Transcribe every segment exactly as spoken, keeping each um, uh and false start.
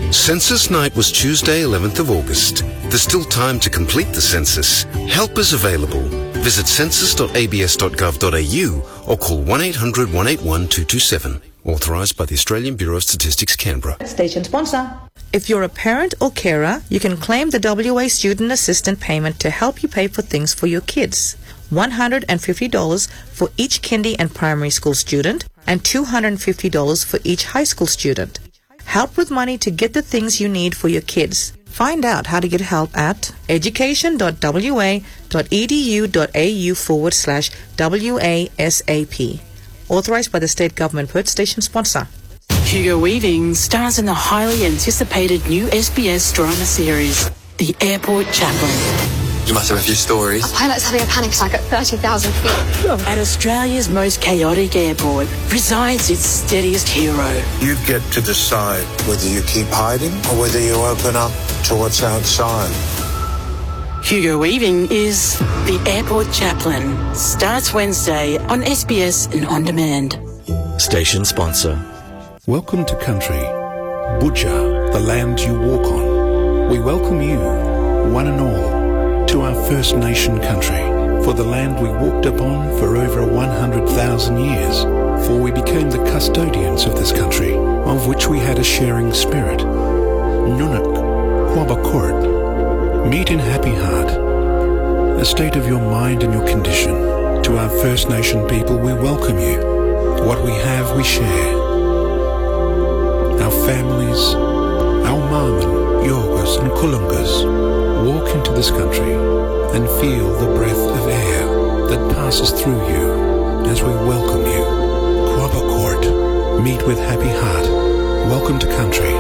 Census night was Tuesday, eleventh of August. There's still time to complete the census. Help is available. Visit census dot a b s dot gov dot a u or call one eight hundred, one eight one, two two seven. Authorised by the Australian Bureau of Statistics, Canberra. Station sponsor. If you're a parent or carer, you can claim the W A Student Assistant Payment to help you pay for things for your kids. one hundred fifty dollars for each kindy and primary school student and two hundred fifty dollars for each high school student. Help with money to get the things you need for your kids. Find out how to get help at education dot w a dot e d u dot a u forward slash W A S A P. Authorised by the State Government. Perth Station sponsor. Hugo Weaving stars in the highly anticipated new S B S drama series, The Airport Chaplain. You must have a few stories. A pilot's having a panic attack at thirty thousand feet. At Australia's most chaotic airport resides its steadiest hero. You get to decide whether you keep hiding or whether you open up to what's outside. Hugo Weaving is The Airport Chaplain. Starts Wednesday on S B S and On Demand. Station sponsor. Welcome to country. Budja, the land you walk on. We welcome you, one and all, to our First Nation country, for the land we walked upon for over one hundred thousand years, for we became the custodians of this country, of which we had a sharing spirit. Nunuk, Quabakort, meet in happy heart, a state of your mind and your condition. To our First Nation people, we welcome you. What we have, we share. Our families, our Marman, Yorgas and Kulungas, walk into this country and feel the breath of air that passes through you as we welcome you. Quabakort, meet with happy heart. Welcome to country.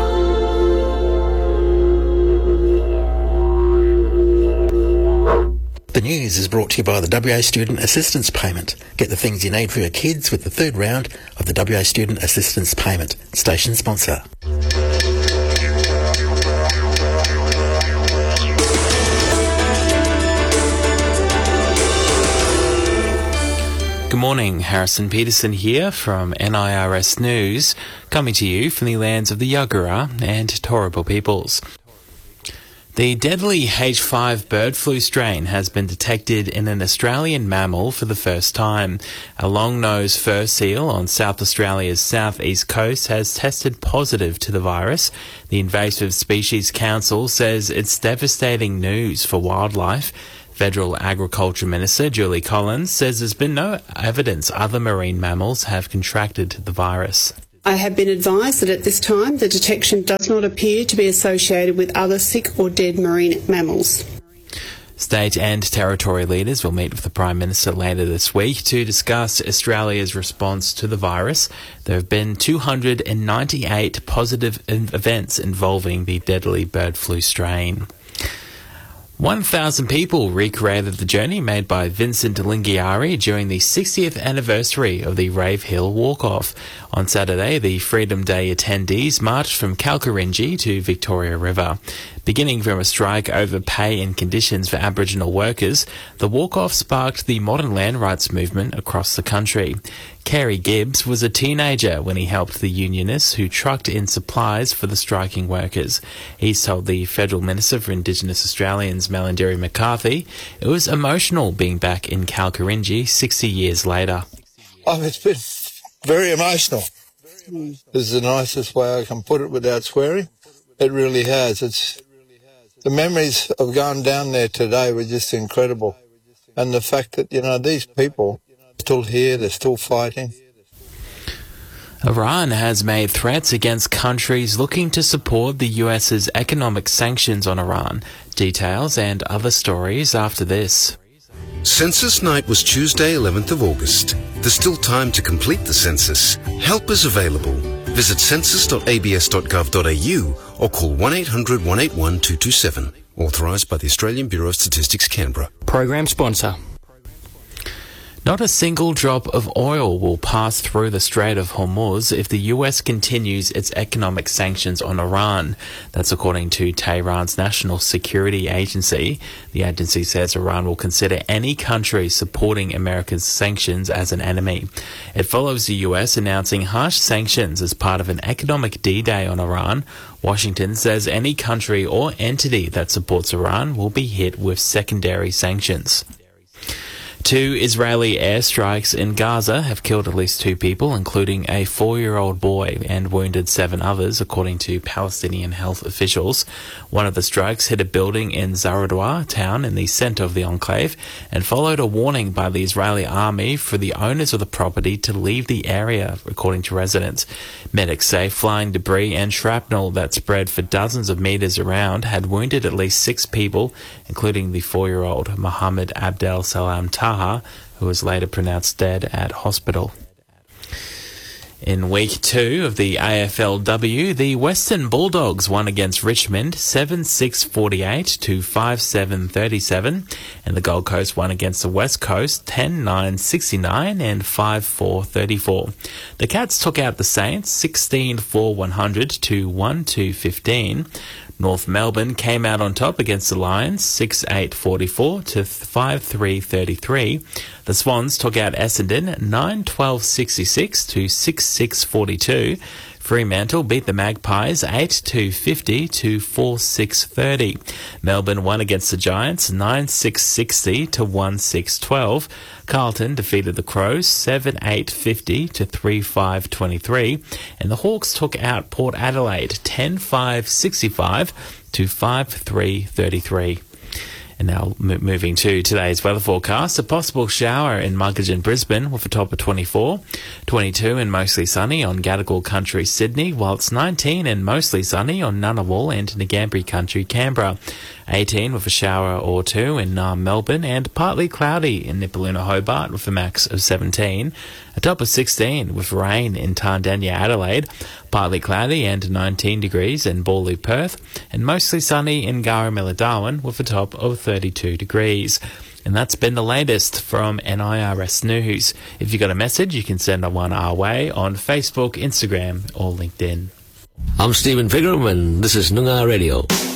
The news is brought to you by the W A Student Assistance Payment. Get the things you need for your kids with the third round of the W A Student Assistance Payment. Station sponsor. Good morning, Harrison Peterson here from N I R S News, coming to you from the lands of the Yagara and Turrbal peoples. The deadly H five bird flu strain has been detected in an Australian mammal for the first time. A long-nosed fur seal on South Australia's southeast coast has tested positive to the virus. The Invasive Species Council says it's devastating news for wildlife. Federal Agriculture Minister Julie Collins says there's been no evidence other marine mammals have contracted the virus. I have been advised that at this time the detection does not appear to be associated with other sick or dead marine mammals. State and territory leaders will meet with the Prime Minister later this week to discuss Australia's response to the virus. There have been two hundred ninety-eight positive events involving the deadly bird flu strain. one thousand people recreated the journey made by Vincent Lingiari during the sixtieth anniversary of the Rave Hill Walk-Off. On Saturday, the Freedom Day attendees marched from Kalkarinji to Victoria River. Beginning from a strike over pay and conditions for Aboriginal workers, the walk-off sparked the modern land rights movement across the country. Kerry Gibbs was a teenager when he helped the unionists who trucked in supplies for the striking workers. He's told the Federal Minister for Indigenous Australians, Melandiri McCarthy, it was emotional being back in Kalkarinji sixty years later. Oh, it's been very emotional. This is the nicest way I can put it without swearing. It really has. It's the memories of going down there today were just incredible. And the fact that, you know, these people are still here, they're still fighting. Iran has made threats against countries looking to support the U S's economic sanctions on Iran. Details and other stories after this. Census night was Tuesday, eleventh of August. There's still time to complete the census. Help is available. Visit census dot a b s dot gov dot a u or call one eight hundred, one eight one, two two seven. Authorised by the Australian Bureau of Statistics, Canberra. Program sponsor. Not a single drop of oil will pass through the Strait of Hormuz if the U S continues its economic sanctions on Iran. That's according to Tehran's National Security Agency. The agency says Iran will consider any country supporting America's sanctions as an enemy. It follows the U S announcing harsh sanctions as part of an economic D-Day on Iran. Washington says any country or entity that supports Iran will be hit with secondary sanctions. Two Israeli airstrikes in Gaza have killed at least two people, including a four-year-old boy, and wounded seven others, according to Palestinian health officials. One of the strikes hit a building in Zaradwa town in the center of the enclave and followed a warning by the Israeli army for the owners of the property to leave the area, according to residents. Medics say flying debris and shrapnel that spread for dozens of meters around had wounded at least six people, including the four-year-old Mohammed Abdel Salam Taha, who was later pronounced dead at hospital. In week two of the A F L W, the Western Bulldogs won against Richmond seven six forty-eight to five seven thirty-seven, and the Gold Coast won against the West Coast ten nine sixty-nine and five four thirty-four. The Cats took out the Saints sixteen four one hundred to one two fifteen. North Melbourne came out on top against the Lions six eight forty-four to five three thirty-three. The Swans took out Essendon nine twelve sixty-six to six six forty-two. Fremantle beat the Magpies eight two fifty to four six thirty. Melbourne won against the Giants nine six sixty to one six twelve. Carlton defeated the Crows seven eight fifty to three five twenty-three. And the Hawks took out Port Adelaide ten five sixty-five to five three thirty-three. And now m- moving to today's weather forecast. A possible shower in Muggeridge and Brisbane with a top of twenty-four. twenty-two and mostly sunny on Gadigal Country, Sydney, while it's nineteen and mostly sunny on Ngunnawal and Ngambri Country, Canberra. eighteen with a shower or two in Naarm, Melbourne, and partly cloudy in Nipaluna, Hobart with a max of seventeen. A top of sixteen with rain in Tandanya, Adelaide, partly cloudy and nineteen degrees in Bawley, Perth, and mostly sunny in Garamilla, Darwin with a top of thirty-two degrees. And that's been the latest from N I R S News. If you got a message, you can send one our way on Facebook, Instagram, or LinkedIn. I'm Stephen Pigram, and this is Noongar Radio.